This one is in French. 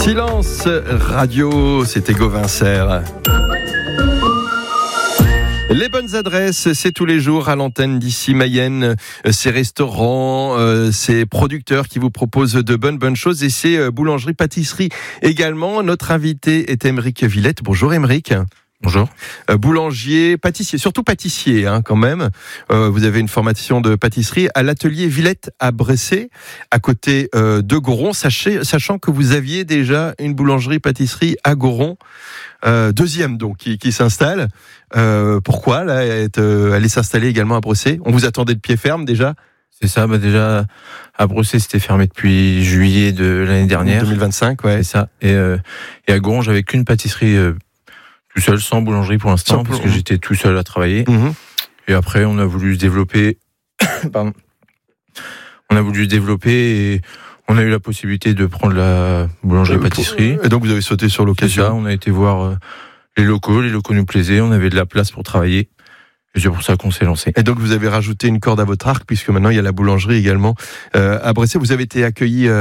Silence Radio, c'était Gauvin Serre. Les bonnes adresses, c'est tous les jours à l'antenne d'ici Mayenne. Ces restaurants, ces producteurs qui vous proposent de bonnes choses et ces boulangeries, pâtisseries également. Notre invité est Aymeric Villette. Bonjour Aymeric. Bonjour. Boulanger, pâtissier, surtout pâtissier quand même. Vous avez une formation de pâtisserie à l'atelier Villette à Bressay, à côté de Goron, sachant que vous aviez déjà une boulangerie-pâtisserie à Goron, deuxième donc qui s'installe. Pourquoi là aller s'installer également à Bressay? On vous attendait de pied ferme déjà? C'est ça, déjà à Bressay c'était fermé depuis juillet de l'année dernière. 2025, ouais. C'est ça. Et à Goron j'avais qu'une pâtisserie tout seul, sans boulangerie pour l'instant, parce que j'étais tout seul à travailler. Mmh. Et après, on a voulu se développer. Pardon. On a voulu se développer et on a eu la possibilité de prendre la boulangerie-pâtisserie. Et donc, vous avez sauté sur l'occasion. C'est ça, on a été voir les locaux nous plaisaient, on avait de la place pour travailler. Et c'est pour ça qu'on s'est lancé. Et donc, vous avez rajouté une corde à votre arc, puisque maintenant, il y a la boulangerie également à Bressay. Vous avez été accueilli